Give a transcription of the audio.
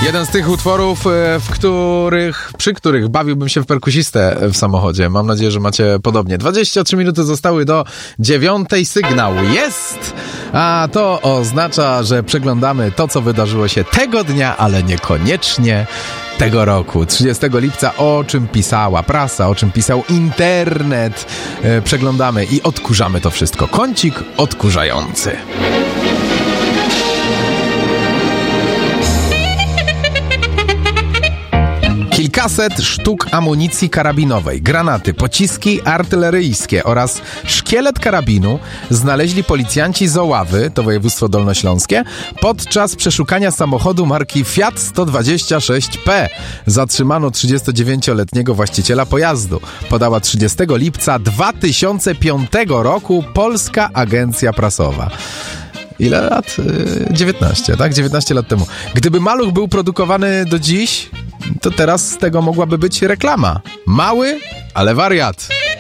Jeden z tych utworów, przy których bawiłbym się w perkusistę w samochodzie. Mam nadzieję, że macie podobnie. 23 minuty zostały do 9. Sygnał jest! A to oznacza, że przeglądamy to, co wydarzyło się tego dnia, ale niekoniecznie tego roku. 30 lipca, o czym pisała prasa, o czym pisał internet. Przeglądamy i odkurzamy to wszystko. Kącik odkurzający. Kilkaset sztuk amunicji karabinowej, granaty, pociski artyleryjskie oraz szkielet karabinu znaleźli policjanci z Oławy, to województwo dolnośląskie, podczas przeszukania samochodu marki Fiat 126P. Zatrzymano 39-letniego właściciela pojazdu. Podała 30 lipca 2005 roku Polska Agencja Prasowa. Ile lat? 19, tak? 19 lat temu. Gdyby maluch był produkowany do dziś, to teraz z tego mogłaby być reklama. Mały, ale wariat.